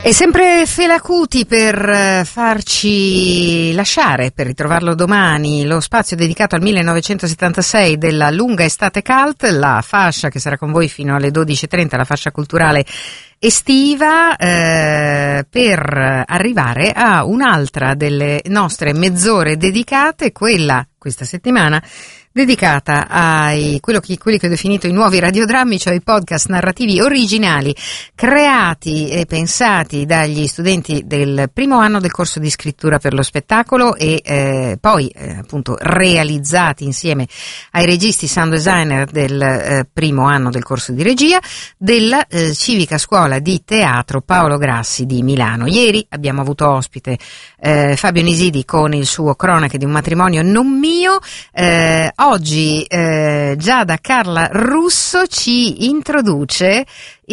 E sempre Fela Kuti per farci lasciare, per ritrovarlo domani, lo spazio dedicato al 1976 della lunga estate cult, la fascia che sarà con voi fino alle 12:30, la fascia culturale estiva, per arrivare a un'altra delle nostre mezz'ore dedicate, quella questa settimana dedicata ai quelli che ho definito i nuovi radiodrammi, cioè i podcast narrativi originali creati e pensati dagli studenti del primo anno del corso di scrittura per lo spettacolo e poi appunto realizzati insieme ai registi sound designer del primo anno del corso di regia della Civica Scuola di Teatro Paolo Grassi di Milano. Ieri abbiamo avuto ospite Fabio Nisidi con il suo Cronache di un matrimonio non mio. Oggi Giada Carla Russo ci introduce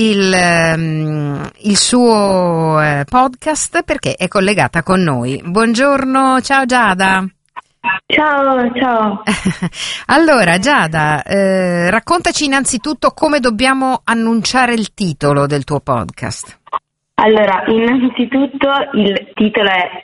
il suo podcast perché è collegata con noi. Buongiorno, ciao Giada. Ciao. Allora Giada, raccontaci innanzitutto come dobbiamo annunciare il titolo del tuo podcast. Allora, innanzitutto il titolo è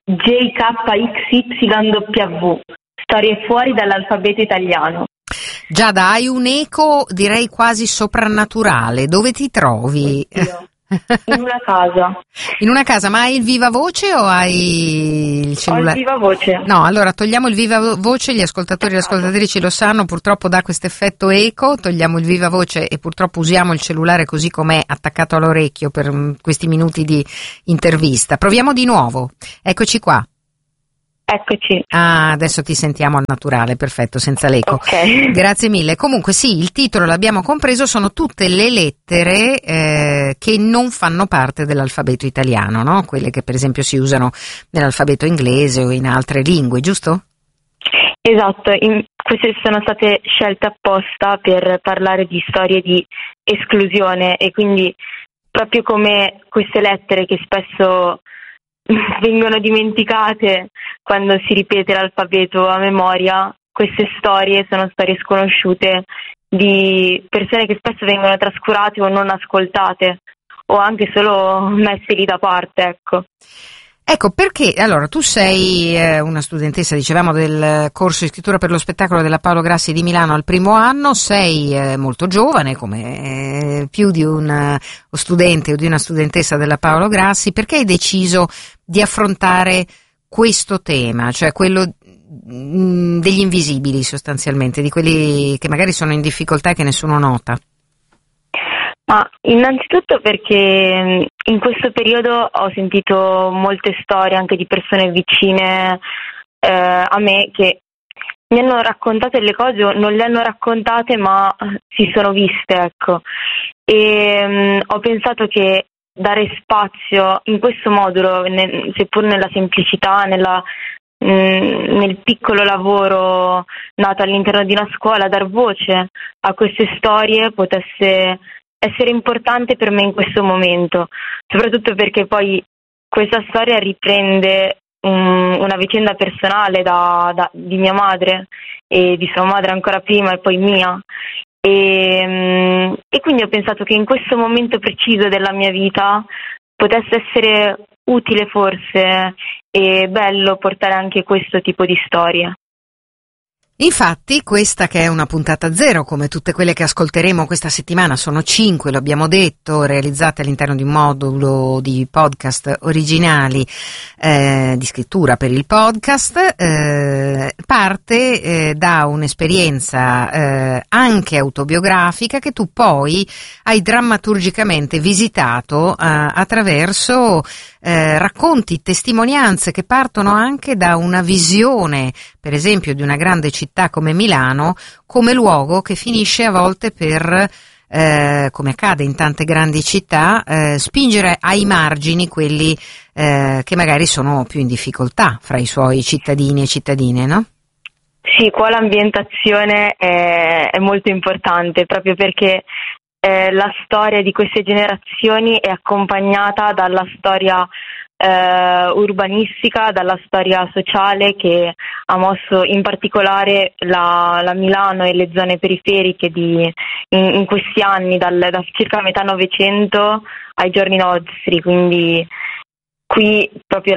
JKXYW, storie fuori dall'alfabeto italiano. Giada, hai un eco direi quasi soprannaturale, dove ti trovi? In una casa. In una casa, ma hai il viva voce o hai il cellulare? Ho il viva voce. No, allora togliamo il viva voce, gli ascoltatori e le ascoltatrici lo sanno, purtroppo dà questo effetto eco, togliamo il viva voce e purtroppo usiamo il cellulare così com'è attaccato all'orecchio per questi minuti di intervista. Proviamo di nuovo, eccoci qua. Eccoci. Ah, adesso ti sentiamo al naturale, perfetto, senza l'eco. Ok. Grazie mille. Comunque sì, il titolo l'abbiamo compreso, sono tutte le lettere che non fanno parte dell'alfabeto italiano, no? Quelle che per esempio si usano nell'alfabeto inglese o in altre lingue, giusto? Esatto, queste sono state scelte apposta per parlare di storie di esclusione e quindi proprio come queste lettere che spesso vengono dimenticate quando si ripete l'alfabeto a memoria, queste storie sono storie sconosciute di persone che spesso vengono trascurate o non ascoltate o anche solo messe lì da parte, ecco. Ecco, perché allora tu sei una studentessa, dicevamo, del corso di scrittura per lo spettacolo della Paolo Grassi di Milano al primo anno, sei molto giovane, come più di un studente o di una studentessa della Paolo Grassi. Perché hai deciso di affrontare questo tema, cioè quello degli invisibili sostanzialmente, di quelli che magari sono in difficoltà e che nessuno nota? Ma innanzitutto perché in questo periodo ho sentito molte storie anche di persone vicine a me che mi hanno raccontato le cose o non le hanno raccontate ma si sono viste, ecco. E ho pensato che dare spazio in questo modo, seppur nella semplicità, nel piccolo lavoro nato all'interno di una scuola, dar voce a queste storie potesse essere importante per me in questo momento, soprattutto perché poi questa storia riprende una vicenda personale di mia madre e di sua madre ancora prima e poi mia e quindi ho pensato che in questo momento preciso della mia vita potesse essere utile forse e bello portare anche questo tipo di storie. Infatti questa che è una puntata zero, come tutte quelle che ascolteremo questa settimana, sono 5, lo abbiamo detto, realizzate all'interno di un modulo di podcast originali di scrittura per il podcast, parte da un'esperienza anche autobiografica che tu poi hai drammaturgicamente visitato attraverso racconti, testimonianze che partono anche da una visione, per esempio, di una grande città come Milano, come luogo che finisce a volte per, come accade in tante grandi città, spingere ai margini quelli che magari sono più in difficoltà fra i suoi cittadini e cittadine, no? Sì, qua l'ambientazione è molto importante, proprio perché la storia di queste generazioni è accompagnata dalla storia urbanistica, dalla storia sociale che ha mosso in particolare la Milano e le zone periferiche in questi anni, da circa metà Novecento ai giorni nostri, quindi qui proprio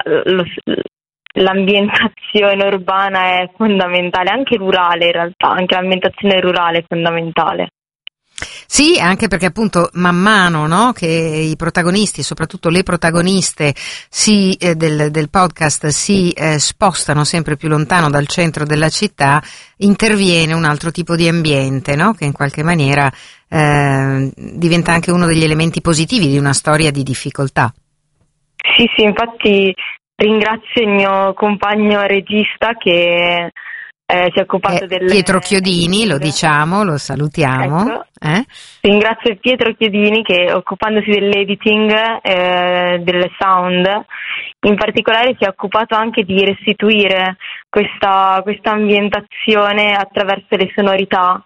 l'ambientazione urbana è fondamentale, anche rurale in realtà, anche l'ambientazione rurale è fondamentale. Sì, anche perché appunto man mano, no, che i protagonisti, soprattutto le protagoniste del podcast si spostano sempre più lontano dal centro della città, interviene un altro tipo di ambiente, no, che in qualche maniera diventa anche uno degli elementi positivi di una storia di difficoltà. Sì, infatti ringrazio il mio compagno regista che si è occupato del... Pietro Chiodini, lo diciamo, lo salutiamo. Ecco. Ringrazio Pietro Chiodini che, occupandosi dell'editing, del sound, in particolare si è occupato anche di restituire questa ambientazione attraverso le sonorità,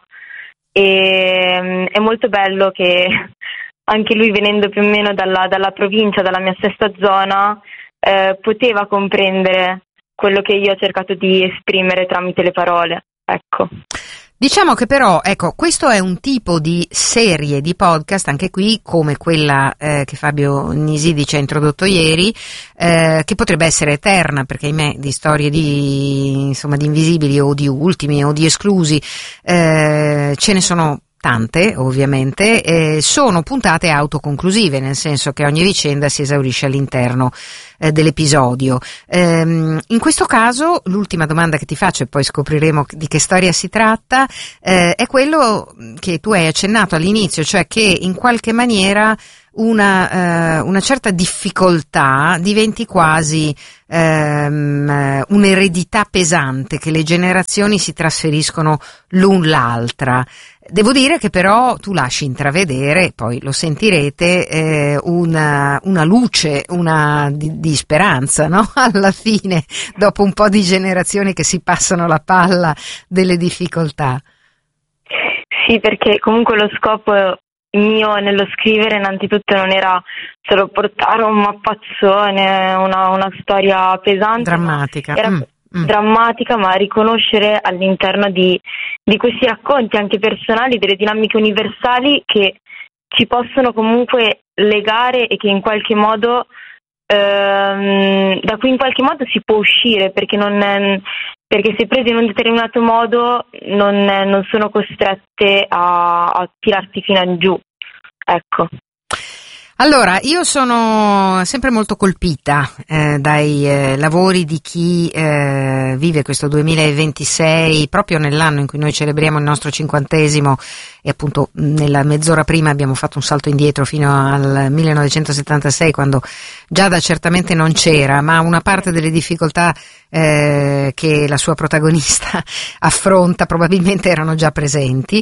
e è molto bello che anche lui, venendo più o meno dalla provincia, dalla mia stessa zona, poteva comprendere quello che io ho cercato di esprimere tramite le parole, ecco. Diciamo che però, ecco, questo è un tipo di serie di podcast, anche qui, come quella che Fabio Nisidi ci ha introdotto ieri, che potrebbe essere eterna, perché ahimè di storie di invisibili o di ultimi o di esclusi ce ne sono tante, ovviamente, sono puntate autoconclusive, nel senso che ogni vicenda si esaurisce all'interno dell'episodio. In questo caso, l'ultima domanda che ti faccio, e poi scopriremo di che storia si tratta, è quello che tu hai accennato all'inizio, cioè che in qualche maniera una certa difficoltà diventi quasi un'eredità pesante, che le generazioni si trasferiscono l'un l'altra. Devo dire che però tu lasci intravedere, poi lo sentirete, una luce, di speranza, no? Alla fine, dopo un po' di generazioni che si passano la palla delle difficoltà. Sì, perché comunque lo scopo mio nello scrivere innanzitutto non era solo portare un mappazzone, una storia pesante, drammatica. Era drammatica, ma riconoscere all'interno di questi racconti anche personali delle dinamiche universali che ci possono comunque legare e che in qualche modo da cui in qualche modo si può uscire, perché se prese in un determinato modo non sono costrette a tirarti fino in giù, ecco. Allora, io sono sempre molto colpita dai lavori di chi vive questo 2026, proprio nell'anno in cui noi celebriamo il nostro 50°, e appunto nella mezz'ora prima abbiamo fatto un salto indietro fino al 1976, quando Giada certamente non c'era, ma una parte delle difficoltà che la sua protagonista affronta probabilmente erano già presenti,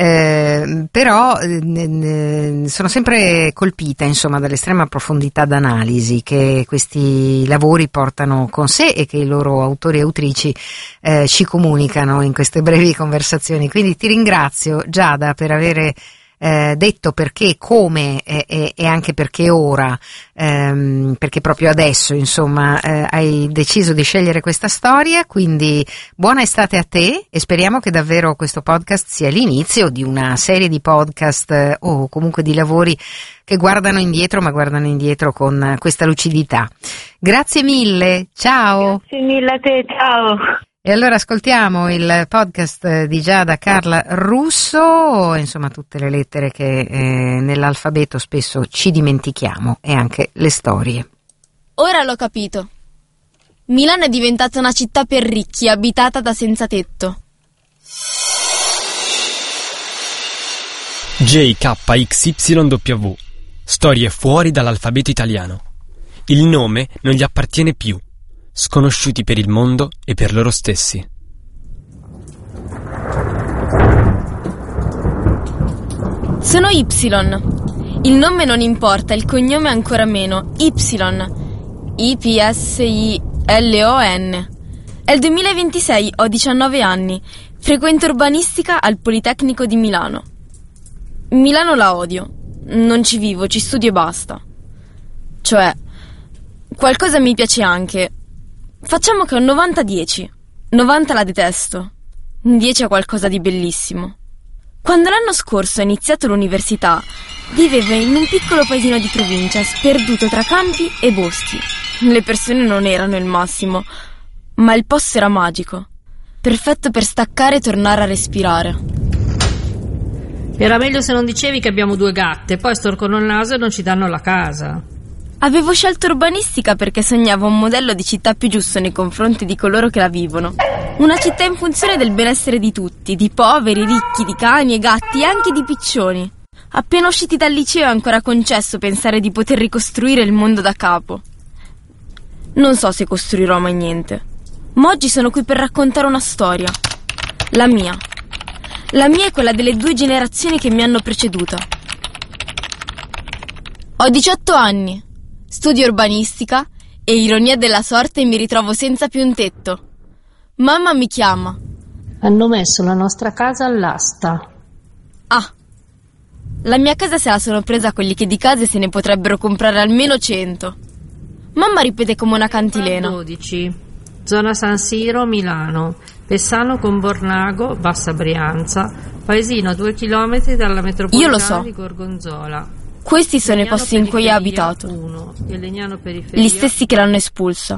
però sono sempre colpita, insomma, dall'estrema profondità d'analisi che questi lavori portano con sé e che i loro autori e autrici ci comunicano in queste brevi conversazioni. Quindi ti ringrazio, Giada, per avere detto perché, come e anche perché ora, perché proprio adesso, insomma, hai deciso di scegliere questa storia. Quindi buona estate a te, e speriamo che davvero questo podcast sia l'inizio di una serie di podcast o comunque di lavori che guardano indietro, ma guardano indietro con questa lucidità. Grazie mille, ciao. Grazie mille a te, ciao. E allora ascoltiamo il podcast di Giada Carla Russo, insomma tutte le lettere che nell'alfabeto spesso ci dimentichiamo, e anche le storie. Ora l'ho capito. Milano è diventata una città per ricchi, abitata da senza tetto. JKXYW. Storie fuori dall'alfabeto italiano. Il nome non gli appartiene più. Sconosciuti per il mondo e per loro stessi. Sono Y. Il nome non importa, il cognome ancora meno. Y. IPSILON. È il 2026, ho 19 anni. Frequento urbanistica al Politecnico di Milano. Milano la odio. Non ci vivo, ci studio e basta. Cioè, qualcosa mi piace anche. Facciamo che ho 90-10. 90 la detesto. 10 è qualcosa di bellissimo. Quando l'anno scorso ho iniziato l'università, vivevo in un piccolo paesino di provincia, sperduto tra campi e boschi. Le persone non erano il massimo, ma il posto era magico, perfetto per staccare e tornare a respirare. Era meglio se non dicevi che abbiamo 2 gatte, poi storcono il naso e non ci danno la casa. Avevo scelto urbanistica perché sognavo un modello di città più giusto nei confronti di coloro che la vivono. Una città in funzione del benessere di tutti, di poveri, ricchi, di cani e gatti e anche di piccioni. Appena usciti dal liceo è ancora concesso pensare di poter ricostruire il mondo da capo. Non so se costruirò mai niente, ma oggi sono qui per raccontare una storia. La mia. La mia è quella delle 2 generazioni che mi hanno preceduta. Ho 18 anni, studio urbanistica e, ironia della sorte, mi ritrovo senza più un tetto. Mamma mi chiama. Hanno messo la nostra casa all'asta. Ah, la mia casa se la sono presa quelli che di case se ne potrebbero comprare almeno 100. Mamma ripete come una cantilena. 12, zona San Siro, Milano. Pessano con Bornago, Bassa Brianza, paesino a 2 chilometri dalla metropolitana di Gorgonzola. Questi sono i posti in cui ho abitato, 1, e Legnano periferia, gli stessi che l'hanno espulsa.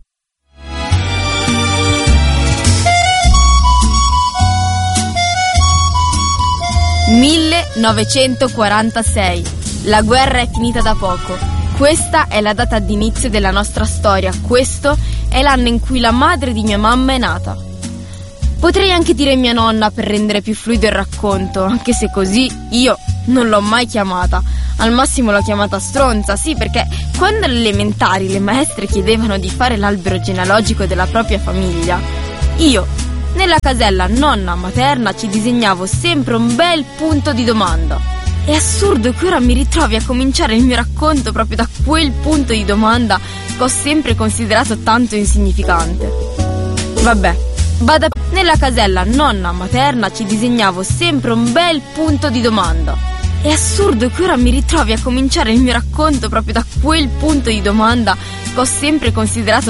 «1946. La guerra è finita da poco. Questa è la data d'inizio della nostra storia. Questo è l'anno in cui la madre di mia mamma è nata». Potrei anche dire mia nonna per rendere più fluido il racconto, anche se così io non l'ho mai chiamata. Al massimo l'ho chiamata stronza, sì, perché quando alle elementari le maestre chiedevano di fare l'albero genealogico della propria famiglia, io, nella casella nonna materna, ci disegnavo sempre un bel punto di domanda. È assurdo che ora mi ritrovi a cominciare il mio racconto proprio da quel punto di domanda che ho sempre considerato tanto insignificante. Vabbè, vada. Nella casella nonna materna ci disegnavo sempre un bel punto di domanda. È assurdo che ora mi ritrovi a cominciare il mio racconto proprio da quel punto di domanda che ho sempre considerato